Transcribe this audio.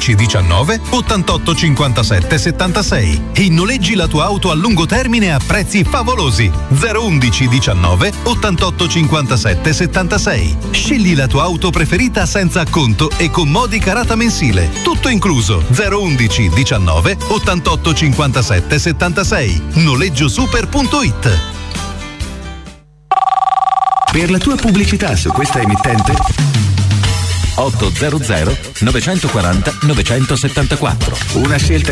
011 19 88 57 76 e noleggi la tua auto a lungo termine a prezzi favolosi. 011 19 88 57 76. Scegli la tua auto preferita senza acconto e con modica rata mensile. Tutto incluso. 011 19 88 57 76. Noleggiosuper.it. Per la tua pubblicità su questa emittente 800 940 974. Una scelta